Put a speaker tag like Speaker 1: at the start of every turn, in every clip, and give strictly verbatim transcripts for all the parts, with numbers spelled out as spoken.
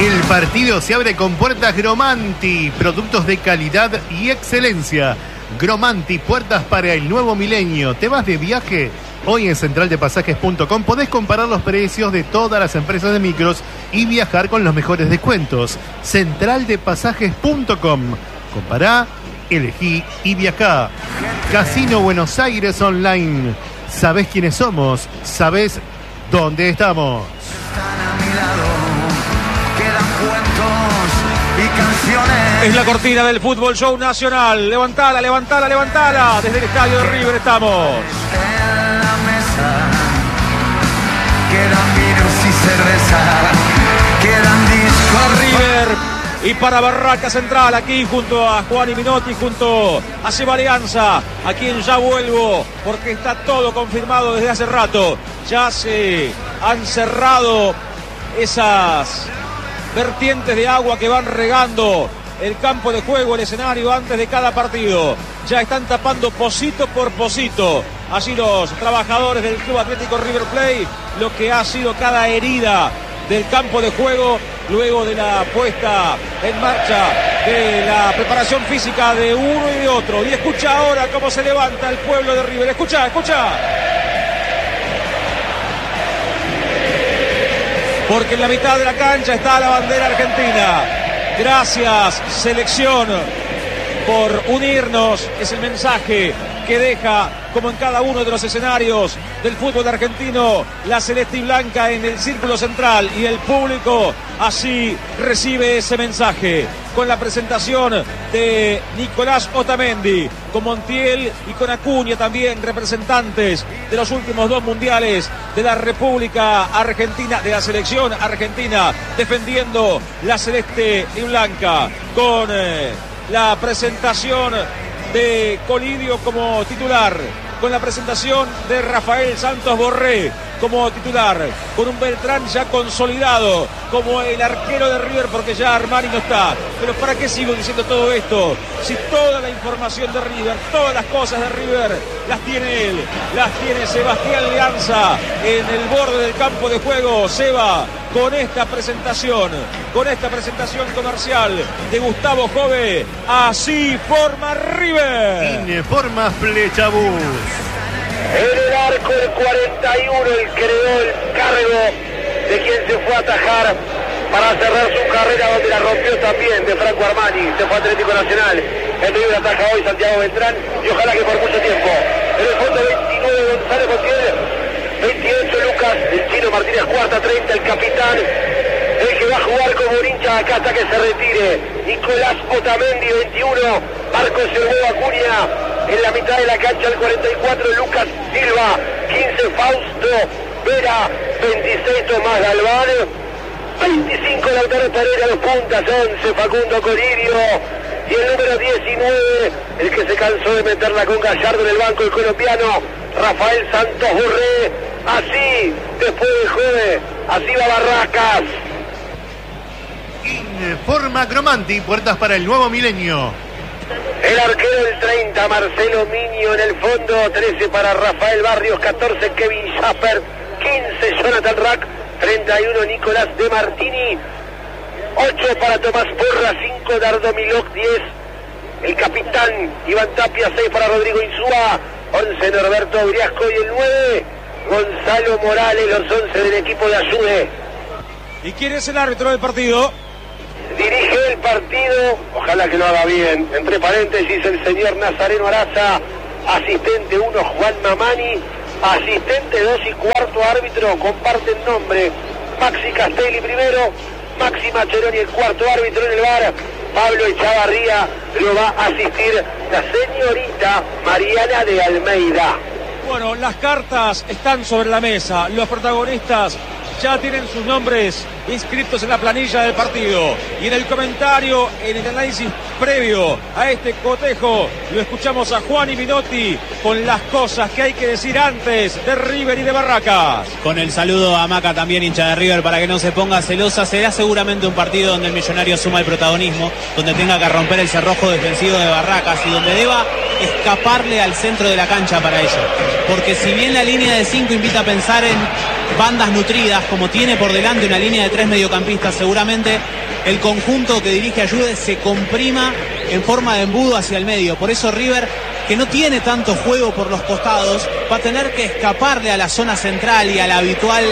Speaker 1: El partido se abre con puertas Gromanti, productos de calidad y excelencia. Gromanti, puertas para el nuevo milenio. ¿Te vas de viaje? Hoy en central de pasajes punto com podés comparar los precios de todas las empresas de micros y viajar con los mejores descuentos. central de pasajes punto com. Compará, elegí y viajá. Casino Buenos Aires Online. ¿Sabés quiénes somos? ¿Sabés dónde estamos?
Speaker 2: Es la cortina del Fútbol Show Nacional. Levantala, levantala, levantala. Desde el estadio de River estamos.
Speaker 3: En la mesa quedan vinos y cerveza, quedan discos.
Speaker 2: River y para Barraca Central, aquí junto a Juan y Minotti, junto a Seba Alianza, a quien ya vuelvo porque está todo confirmado desde hace rato. Ya se han cerrado esas vertientes de agua que van regando el campo de juego, el escenario antes de cada partido. Ya están tapando pocito por pocito allí los trabajadores del Club Atlético River Plate lo que ha sido cada herida del campo de juego luego de la puesta en marcha de la preparación física de uno y de otro. Y escucha ahora cómo se levanta el pueblo de River. Escucha, escucha. Porque en la mitad de la cancha está la bandera argentina. Gracias, selección, por unirnos. Es el mensaje que deja, como en cada uno de los escenarios del fútbol argentino, la celeste y blanca en el círculo central, y el público así recibe ese mensaje con la presentación de Nicolás Otamendi, con Montiel y con Acuña también, representantes de los últimos dos mundiales de la República Argentina, de la selección argentina, defendiendo la celeste y blanca, con eh, la presentación de Colidio como titular, con la presentación de Rafael Santos Borré como titular, con un Beltrán ya consolidado como el arquero de River, porque ya Armani no está. Pero ¿para qué sigo diciendo todo esto? Si toda la información de River, todas las cosas de River, las tiene él, las tiene Sebastián Leanza en el borde del campo de juego. Seba, con esta presentación, con esta presentación comercial de Gustavo Jove, así forma River.
Speaker 1: Informa Flechabús.
Speaker 4: En el arco del cuarenta y uno, el creó el cargo de quien se fue a atajar para cerrar su carrera, donde la rompió también, de Franco Armani. Se fue a Atlético Nacional. El River ataja hoy Santiago Beltrán, y ojalá que por mucho tiempo. En el fondo veintinueve, González Montiel. veintiocho, Lucas, el Chino Martínez, cuarta, treinta, el capitán, el que va a jugar como un hincha acá hasta que se retire. Nicolás Otamendi, veintiuno, Marcos Sergio Acuña. En la mitad de la cancha, el cuarenta y cuatro, Lucas Silva, quince, Fausto Vera, veintiséis, Tomás Galván, veinticinco, Lautaro Pereira, los puntas, once, Facundo Colidio, y el número diecinueve, el que se cansó de meterla con Gallardo en el banco, el colombiano, Rafael Santos Borré. Así, después del jueves, así va Barracas.
Speaker 1: Informa Gromanti, puertas para el nuevo milenio.
Speaker 4: El arquero del treinta, Marcelo Miño, en el fondo, trece para Rafael Barrios, catorce, Kevin Schaffer, quince, Jonathan Rack, treinta y uno, Nicolás De Martini, ocho para Tomás Porra, cinco, Dardo Milok, diez, el capitán Iván Tapia, seis para Rodrigo Insúa, once, Norberto Briasco, y el nueve, Gonzalo Morales, los once del equipo de Ayude.
Speaker 2: ¿Y quién es el árbitro del partido?
Speaker 4: Dirige el partido, ojalá que lo haga bien, entre paréntesis, el señor Nazareno Araza, asistente uno, Juan Mamani, asistente dos y cuarto árbitro, comparten nombre, Maxi Castelli primero, Maxi Macheroni el cuarto árbitro en el V A R, Pablo Echavarría lo va a asistir la señorita Mariana de Almeida.
Speaker 2: Bueno, las cartas están sobre la mesa, los protagonistas ya tienen sus nombres inscritos en la planilla del partido, y en el comentario, en el análisis previo a este cotejo, lo escuchamos a Juan y Minotti con las cosas que hay que decir antes de River y de Barracas.
Speaker 5: Con el saludo a Maca, también hincha de River, para que no se ponga celosa. Será seguramente un partido donde el Millonario suma el protagonismo, donde tenga que romper el cerrojo defensivo de Barracas y donde deba escaparle al centro de la cancha para ello. Porque si bien la línea de cinco invita a pensar en bandas nutridas, como tiene por delante una línea de tres mediocampistas, seguramente el conjunto que dirige Ayude se comprima en forma de embudo hacia el medio. Por eso River, que no tiene tanto juego por los costados, va a tener que escaparle a la zona central y a la habitual,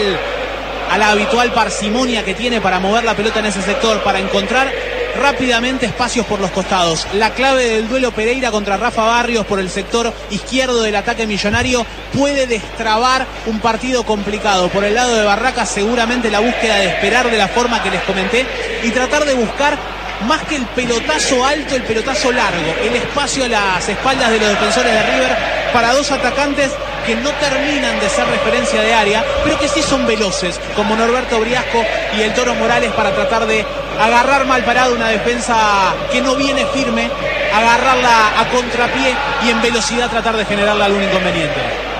Speaker 5: a la habitual parsimonia que tiene para mover la pelota en ese sector, para encontrar rápidamente espacios por los costados. La clave del duelo Pereira contra Rafa Barrios por el sector izquierdo del ataque millonario puede destrabar un partido complicado. Por el lado de Barracas, seguramente la búsqueda de esperar de la forma que les comenté y tratar de buscar más que el pelotazo alto, el pelotazo largo, el espacio a las espaldas de los defensores de River para dos atacantes que no terminan de ser referencia de área, pero que sí son veloces, como Norberto Briasco y el Toro Morales, para tratar de agarrar mal parado una defensa que no viene firme, agarrarla a contrapié y en velocidad tratar de generarle algún inconveniente.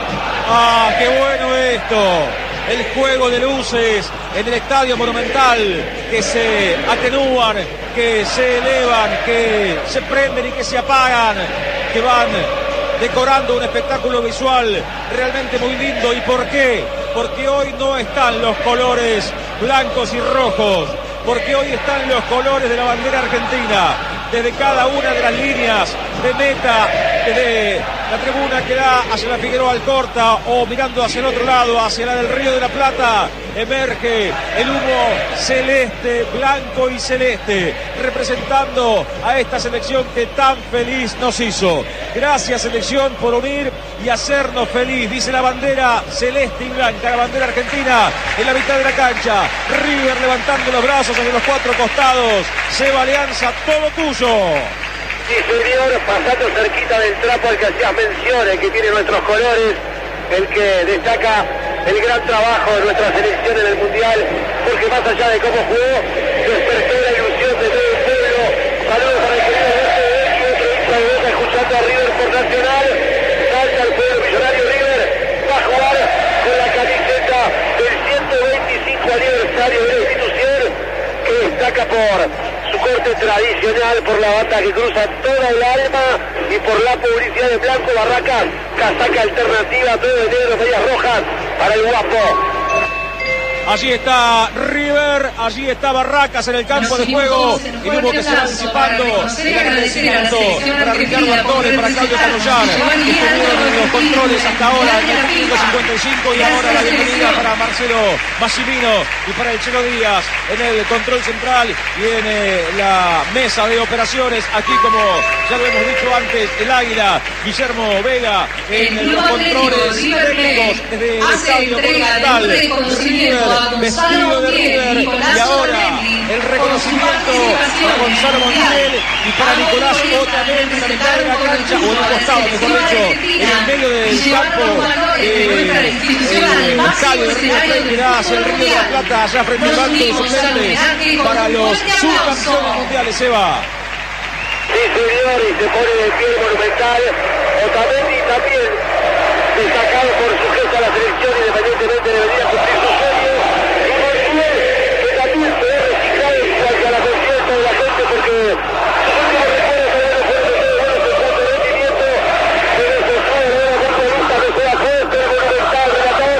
Speaker 2: ¡Ah, qué bueno esto! El juego de luces en el Estadio Monumental, que se atenúan, que se elevan, que se prenden y que se apagan, que van decorando un espectáculo visual realmente muy lindo. ¿Y por qué? Porque hoy no están los colores blancos y rojos, porque hoy están los colores de la bandera argentina, desde cada una de las líneas de meta, desde la tribuna que da hacia la Figueroa Alcorta o mirando hacia el otro lado, hacia la del Río de la Plata, emerge el humo celeste, blanco y celeste, representando a esta selección que tan feliz nos hizo. Gracias, selección, por unir y hacernos feliz, dice la bandera celeste y blanca, la bandera argentina en la mitad de la cancha. River levantando los brazos hacia los cuatro costados. Seba Alianza, todo tuyo.
Speaker 4: Sí, señor, pasando cerquita del trapo al que hacías mención, el que tiene nuestros colores, el que destaca el gran trabajo de nuestra selección en el Mundial, porque más allá de cómo jugó, despertó la ilusión de todo el pueblo. Saludos para el querido Alberto Belki, otro hincha de Boca escuchando a River por Nacional. Salta el pueblo millonario. River va a jugar con la camiseta del ciento veinticinco aniversario de la institución, que destaca por su corte tradicional, por la bata que cruza toda el alma y por la publicidad de Blanco Barracas, casaca alternativa, todo de negro, medias rojas para el guapo.
Speaker 2: Allí está River, allí está Barracas en el campo de juego. El humo que se va disipando. El agradecimiento para Ricardo Antone, para Claudio Canullar, que estuvieron en los controles hasta ahora en el cinco cincuenta y cinco, y ahora la bienvenida para Marcelo Massimino y para el Chelo Díaz en el control central y en eh, la mesa de operaciones. Aquí, como ya lo hemos dicho antes, el Águila, Guillermo Vega en el los controles técnicos desde el Estadio Monumental. River, vestido de River, y ahora el reconocimiento para Gonzalo Montiel y para Nicolás Otamendi en la mitad de la cancha, o en el costado, mejor dicho, en el medio del campo, eh, el estadio de River Plate que da hacia el Río de la Plata, allá frente al banco de suplentes para los subcampeones mundiales. Eva.
Speaker 4: Sí, señor, y se pone de pie el Monumental. Otamendi también destacado por su gesto a la selección, independientemente de venir a cumplir su sueño. Y Montiel, que también se ve reciclado y salga la confianza de la gente, porque sus últimos recuerdos también fueron de todo bueno, su cuarto rendimiento, pero se fue de nuevo futbolista que juega fuerte el Monumental, relator.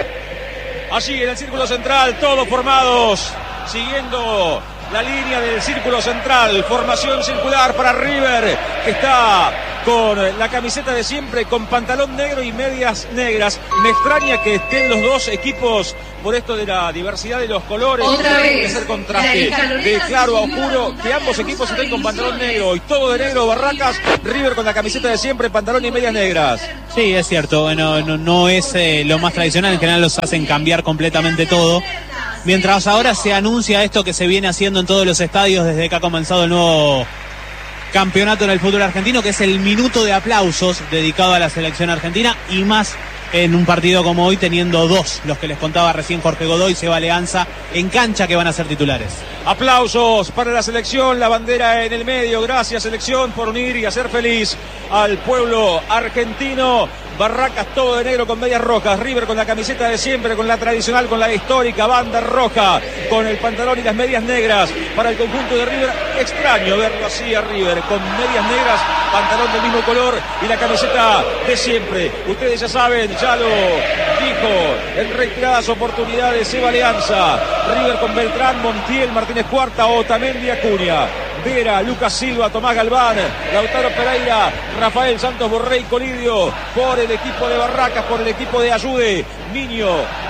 Speaker 2: Allí en el círculo central, todos formados, siguiendo la línea del círculo central, formación circular para River, que está con la camiseta de siempre, con pantalón negro y medias negras. Me extraña que estén los dos equipos por esto de la diversidad de los colores.
Speaker 6: Otra
Speaker 2: Tiene
Speaker 6: vez,
Speaker 2: que ser contraste de claro a oscuro, que ambos equipos estén con pantalón negro y todo de negro. Barracas, River con la camiseta de siempre, pantalón y medias negras.
Speaker 5: Sí, es cierto, bueno, no, no es eh, lo más tradicional, en general los hacen cambiar completamente todo. Mientras ahora se anuncia esto que se viene haciendo en todos los estadios desde que ha comenzado el nuevo campeonato en el fútbol argentino, que es el minuto de aplausos dedicado a la selección argentina, y más en un partido como hoy, teniendo dos, los que les contaba recién Jorge Godoy y Seba Leanza, en cancha, que van a ser titulares.
Speaker 2: Aplausos para la selección, la bandera en el medio. Gracias, selección, por unir y hacer feliz al pueblo argentino. Barracas todo de negro con medias rojas. River con la camiseta de siempre, con la tradicional, con la histórica banda roja, con el pantalón y las medias negras. Para el conjunto de River, extraño verlo así a River, con medias negras, pantalón del mismo color y la camiseta de siempre. Ustedes ya saben, ya lo dijo en reiteradas oportunidades Eva Alianza. River con Beltrán, Montiel, Martínez Cuarta, Otamendi, Acuña, Vera, Lucas Silva, Tomás Galván, Lautaro Pereira, Rafael Santos Borré y Colidio. Por el equipo de Barracas, por el equipo de Ayude, Niño,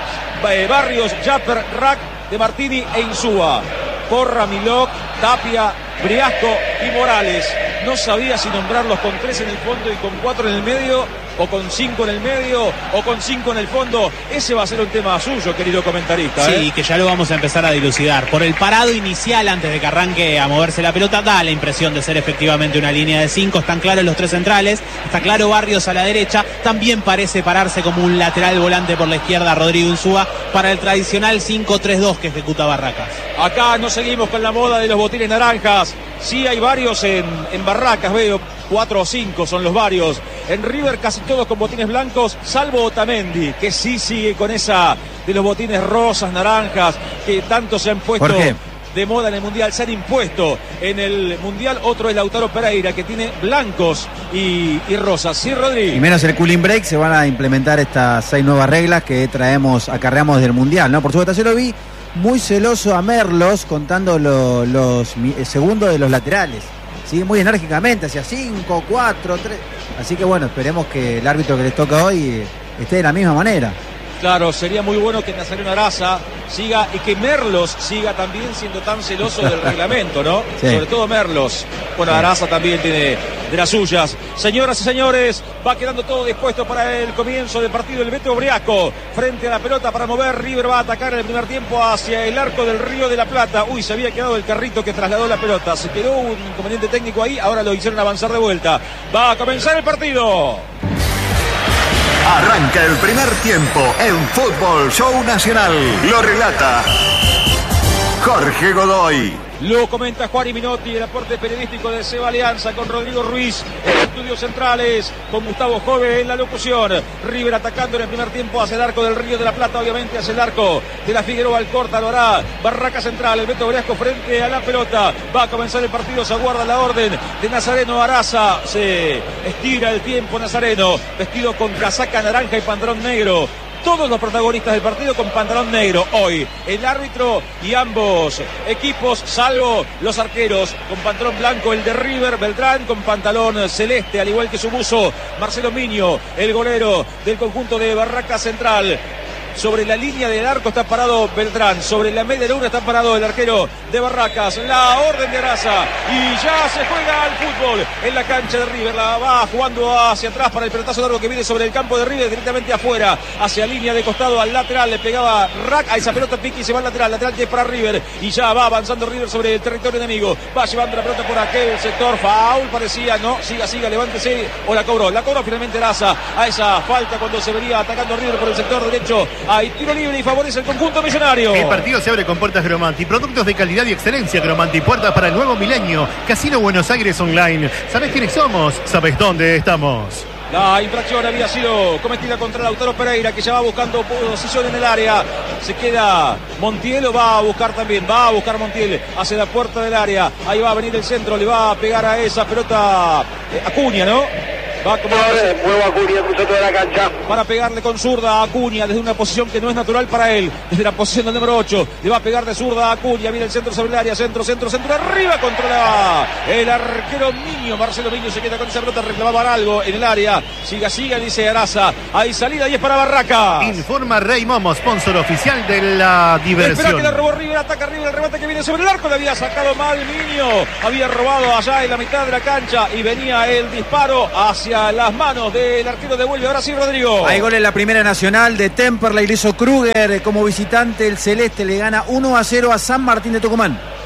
Speaker 2: eh, Barrios, Japper, Rack, De Martini e Insúa. Porra, Milok, Tapia, Briasco y Morales. No sabía si nombrarlos con tres en el fondo y con cuatro en el medio, o con cinco en el medio, o con cinco en el fondo. Ese va a ser un tema suyo, querido comentarista.
Speaker 5: Sí,
Speaker 2: ¿eh?
Speaker 5: que ya lo vamos a empezar a dilucidar. Por el parado inicial, antes de que arranque a moverse la pelota, da la impresión de ser efectivamente una línea de cinco. Están claros los tres centrales, está claro Barrios a la derecha. También parece pararse como un lateral volante por la izquierda Rodrigo Insúa para el tradicional cinco tres dos que ejecuta Barracas.
Speaker 2: Acá no seguimos con la moda de los botines naranjas. Sí hay varios en, en Barracas, veo. Cuatro o cinco son los varios. En River casi todos con botines blancos, salvo Otamendi, que sí sigue con esa de los botines rosas, naranjas, que tanto se han puesto de moda en el Mundial, se han impuesto en el Mundial. Otro es Lautaro Pereira, que tiene blancos y, y rosas. Sí, Rodrigo.
Speaker 6: Y menos el cooling break, se van a implementar estas seis nuevas reglas que traemos, acarreamos del Mundial, ¿no? Por supuesto, yo lo vi muy celoso a Merlos contando lo, los segundos de los laterales. Sí, muy enérgicamente, hacia cinco, cuatro, tres. Así que bueno, esperemos que el árbitro que les toca hoy esté de la misma manera.
Speaker 2: Claro, sería muy bueno que Nazareno Araza siga y que Merlos siga también siendo tan celoso del reglamento, ¿no?
Speaker 6: Sí.
Speaker 2: Sobre todo Merlos. Bueno, Araza también tiene de las suyas. Señoras y señores, va quedando todo dispuesto para el comienzo del partido. El Beto Briasco frente a la pelota para mover. River va a atacar en el primer tiempo hacia el arco del Río de la Plata. Uy, se había quedado el carrito que trasladó la pelota. Se quedó un inconveniente técnico ahí. Ahora lo hicieron avanzar de vuelta. Va a comenzar el partido.
Speaker 7: Arranca el primer tiempo en Fútbol Show Nacional. Lo relata Jorge Godoy.
Speaker 2: Lo comenta Juan Minotti, el aporte periodístico de Seba Alianza con Rodrigo Ruiz en los estudios centrales, con Gustavo Jove en la locución. River atacando en el primer tiempo hacia el arco del Río de la Plata, obviamente hacia el arco de la Figueroa Alcorta, lo hará Barraca Central, el Beto Briasco frente a la pelota. Va a comenzar el partido, se aguarda la orden de Nazareno Araza. Se estira el tiempo Nazareno, vestido con casaca naranja y pantalón negro. Todos los protagonistas del partido con pantalón negro hoy. El árbitro y ambos equipos, salvo los arqueros, con pantalón blanco, el de River, Beltrán, con pantalón celeste, al igual que su buzo, Marcelo Miño, el golero del conjunto de Barraca Central. Sobre la línea del arco está parado Beltrán. Sobre la media luna está parado el arquero de Barracas. La orden de Araza. Y ya se juega al fútbol en la cancha de River. La va jugando hacia atrás para el pelotazo largo que viene sobre el campo de River. Directamente afuera. Hacia línea de costado al lateral. Le pegaba Rack a esa pelota. Piqui y se va al lateral. Lateral que es para River. Y ya va avanzando River sobre el territorio enemigo. Va llevando la pelota por aquel sector. Foul parecía. No. Siga, siga. Levántese. O la cobró. La cobró finalmente Araza. A esa falta cuando se venía atacando River por el sector derecho. Hay tiro libre y favorece el conjunto millonario.
Speaker 1: El partido se abre con puertas Gromanti. Productos de calidad y excelencia Gromanti. Puertas para el nuevo milenio. Casino Buenos Aires Online. ¿Sabés quiénes somos? ¿Sabés dónde estamos?
Speaker 2: La infracción había sido cometida contra Lautaro Pereira, que ya va buscando posición en el área. Se queda Montiel, o va a buscar también. Va a buscar Montiel hacia la puerta del área. Ahí va a venir el centro. Le va a pegar a esa pelota eh, Acuña, ¿no? Va a
Speaker 4: Ahora, nuevo Acuña, cruzó toda la cancha.
Speaker 2: Para pegarle con zurda a Acuña desde una posición que no es natural para él. Desde la posición del número ocho. Le va a pegar de zurda a Acuña. Viene el centro sobre el área. Centro, centro, centro. Arriba controla el arquero Niño. Marcelo Niño se queda con esa pelota. Reclamaban algo en el área. Siga, siga, dice Araza. Hay salida y es para Barracas.
Speaker 1: Informa Rey Momo, sponsor oficial de la diversión.
Speaker 2: Espera que la robó River. Ataca River. El remate que viene sobre el arco. Le había sacado mal Niño. Había robado allá en la mitad de la cancha. Y venía el disparo hacia las manos del arquero. Devuelve ahora sí Rodrigo.
Speaker 6: Hay gol en la Primera Nacional de Temperley, le hizo Kruger como visitante. El celeste le gana uno a cero a San Martín de Tucumán.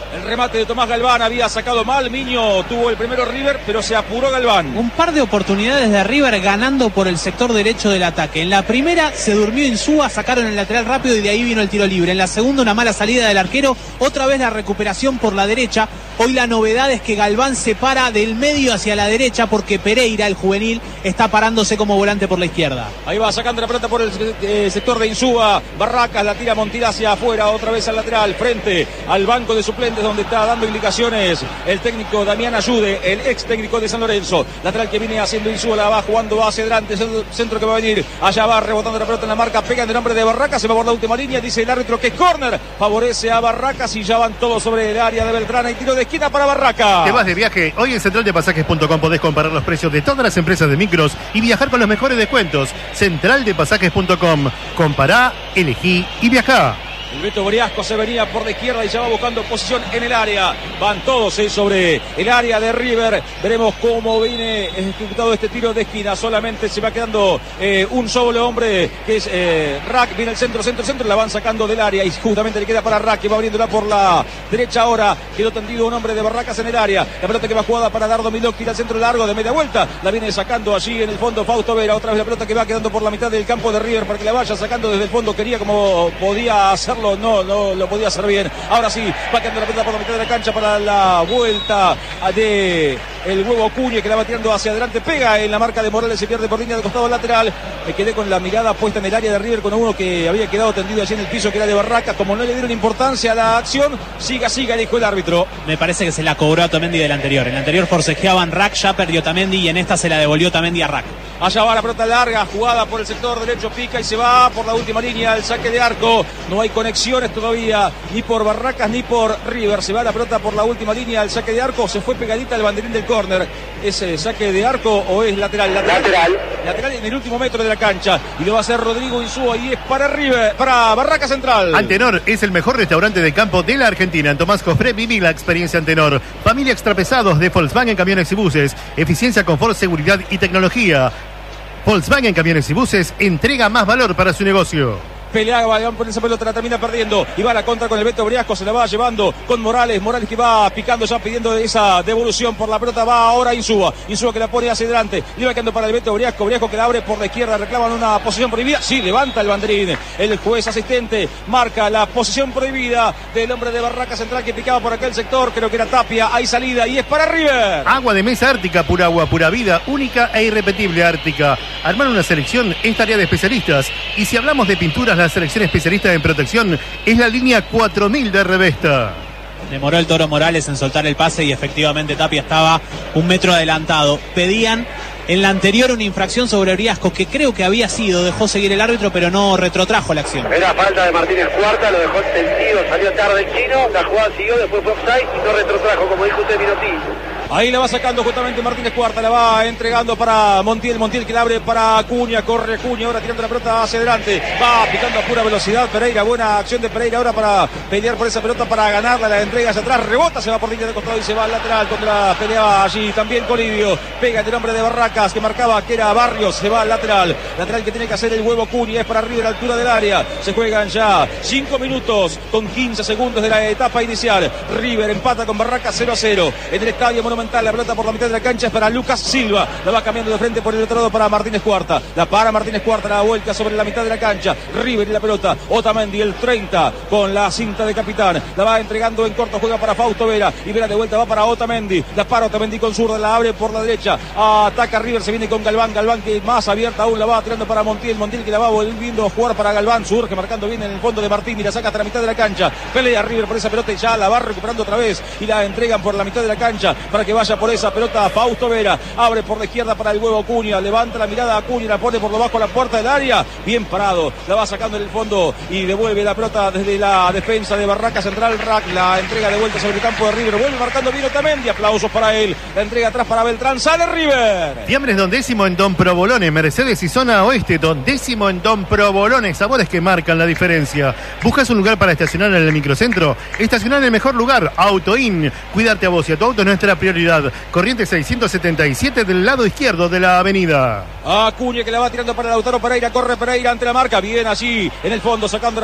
Speaker 2: El remate de Tomás Galván había sacado mal. Miño tuvo el primero River, pero se apuró Galván.
Speaker 5: Un par de oportunidades de River ganando por el sector derecho del ataque. En la primera se durmió Insúa, sacaron el lateral rápido y de ahí vino el tiro libre. En la segunda una mala salida del arquero, otra vez la recuperación por la derecha. Hoy la novedad es que Galván se para del medio hacia la derecha porque Pereira, el juvenil, está parándose como volante por la izquierda.
Speaker 2: Ahí va sacando la pelota por el eh, sector de Insúa. Barracas la tira Montiel hacia afuera, otra vez al lateral, frente al banco de suplentes donde está dando indicaciones el técnico Damián Ayude, el ex técnico de San Lorenzo. Lateral que viene haciendo Insúa, la va jugando hacia adelante, centro que va a venir, allá va rebotando la pelota en la marca, pega en el nombre de Barracas, se va por la última línea, dice el árbitro que es córner, favorece a Barracas y ya van todos sobre el área de Beltrán y tiro de esquina para Barracas.
Speaker 1: Te vas de viaje, hoy en central de pasajes punto com podés comparar los precios de todas las empresas de micros y viajar con los mejores descuentos. central de pasajes punto com, compará, elegí y viajá.
Speaker 2: El Beto Briasco se venía por la izquierda y ya va buscando posición en el área. Van todos eh, sobre el área de River. Veremos cómo viene ejecutado este tiro de esquina. Solamente se va quedando eh, un solo hombre que es eh, Rack. Viene el centro, centro, centro. La van sacando del área y justamente le queda para Rack, que va abriéndola por la derecha ahora. Quedó tendido un hombre de Barracas en el área. La pelota que va jugada para Dardo Milok. Tira al centro largo de media vuelta. La viene sacando allí en el fondo Fausto Vera. Otra vez la pelota que va quedando por la mitad del campo de River para que la vaya sacando desde el fondo. Quería como podía hacerlo. No, no lo podía hacer bien. Ahora sí, va quedando la pelota por la mitad de la cancha para la vuelta de el huevo Cuñe, que la va tirando hacia adelante. Pega en la marca de Morales, se pierde por línea de costado lateral. Me quedé con la mirada puesta en el área de River con uno que había quedado tendido allí en el piso, que era de Barracas. Como no le dieron importancia a la acción, siga, siga, dijo el árbitro.
Speaker 5: Me parece que se la cobró a Otamendi del anterior. En el anterior forcejeaban Rack, ya perdió Otamendi y en esta se la devolvió Otamendi a Rack.
Speaker 2: Allá va la pelota larga, jugada por el sector derecho, pica y se va por la última línea, el saque de arco. No hay conexiones todavía, ni por Barracas ni por River. Se va la pelota por la última línea, el saque de arco. Se fue pegadita al banderín del córner. ¿Es saque de arco o es lateral? Lateral.
Speaker 4: Lateral.
Speaker 2: Lateral en el último metro de la cancha. Y lo va a hacer Rodrigo Insúa y es para River, para Barracas Central.
Speaker 1: Antenor es el mejor restaurante de campo de la Argentina. En Tomás Cofré viví la experiencia Antenor. Familia extrapesados de Volkswagen Camiones y Buses. Eficiencia, confort, seguridad y tecnología. Volkswagen Camiones y Buses entrega más valor para su negocio.
Speaker 2: Peleaba, van por esa pelota, la termina perdiendo y va a la contra con el Beto Briasco, se la va llevando con Morales, Morales que va picando ya pidiendo esa devolución por la pelota, va ahora Insúa, Insúa que la pone hacia adelante, le va quedando para el Beto Briasco, Briasco que la abre por la izquierda, reclaman una posición prohibida, sí, levanta el banderín, el juez asistente marca la posición prohibida del hombre de Barracas Central que picaba por aquel sector, creo que era Tapia, hay salida y es para River.
Speaker 1: Agua de mesa Ártica, pura agua, pura vida, única e irrepetible Ártica. Armar una selección es tarea de especialistas y si hablamos de pinturas, la selección especialista en protección es la línea cuatro mil de Revesta.
Speaker 5: Demoró el Toro Morales en soltar el pase y efectivamente Tapia estaba un metro adelantado. Pedían en la anterior una infracción sobre Briasco que creo que había sido, dejó seguir el árbitro pero no retrotrajo la acción.
Speaker 4: Era falta de Martínez Cuarta, lo dejó tendido, salió tarde el chino, la jugada siguió, después fue offside y no retrotrajo, como dijo usted, Minotti.
Speaker 2: Ahí la va sacando justamente Martínez Cuarta, la va entregando para Montiel, Montiel que la abre para Acuña, corre Acuña, ahora tirando la pelota hacia adelante, va picando a pura velocidad Pereira, buena acción de Pereira ahora para pelear por esa pelota, para ganarla, la entrega hacia atrás, rebota, se va por línea de costado y se va al lateral, contra peleaba allí también Colibio, pega el hombre de Barracas que marcaba que era Barrios, se va al lateral, lateral que tiene que hacer el huevo Acuña, es para arriba a la altura del área, se juegan ya cinco minutos con quince segundos de la etapa inicial, River empata con Barracas cero a cero, en el Estadio Monumental, la pelota por la mitad de la cancha es para Lucas Silva, la va cambiando de frente por el otro lado para Martínez Cuarta, la para Martínez Cuarta, la vuelta sobre la mitad de la cancha, River y la pelota, Otamendi el treinta con la cinta de capitán, la va entregando en corto, juega para Fausto Vera y Vera de vuelta va para Otamendi, la para Otamendi con zurda, la abre por la derecha, ataca River, se viene con Galván, Galván que más abierta aún la va tirando para Montiel, Montiel que la va volviendo a jugar para Galván, surge marcando bien en el fondo de Martín y la saca hasta la mitad de la cancha, pelea River por esa pelota y ya la va recuperando otra vez y la entregan por la mitad de la cancha para que vaya por esa pelota Fausto Vera, abre por la izquierda para el huevo Acuña, levanta la mirada a Acuña, la pone por debajo a la puerta del área, bien parado, la va sacando en el fondo y devuelve la pelota desde la defensa de Barracas Central, Rack la entrega de vuelta sobre el campo de River, vuelve marcando bien Otamendi, aplausos para él, la entrega atrás para Beltrán, sale River.
Speaker 1: Fiambres Don Décimo en Don Provolone, Mercedes y zona oeste, Don Décimo en Don Provolone, sabores que marcan la diferencia. ¿Buscas un lugar para estacionar en el microcentro? Estacionar en el mejor lugar, Autoin. Cuidarte a vos y a tu auto es nuestra prioridad. Corrientes seiscientos setenta y siete del lado izquierdo de la avenida.
Speaker 2: Acuña que la va tirando para Lautaro Pereira, corre Pereira ante la marca, bien allí en el fondo sacando la